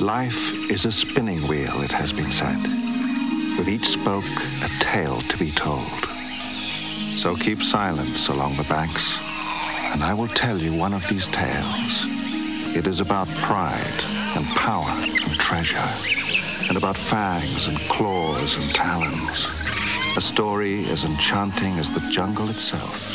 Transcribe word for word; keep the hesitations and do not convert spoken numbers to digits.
Life is a spinning wheel, it has been said, with each spoke a tale to be told. So keep silence along the banks, and I will tell you one of these tales. It is about pride and power and treasure, and about fangs and claws and talons. A story as enchanting as the jungle itself.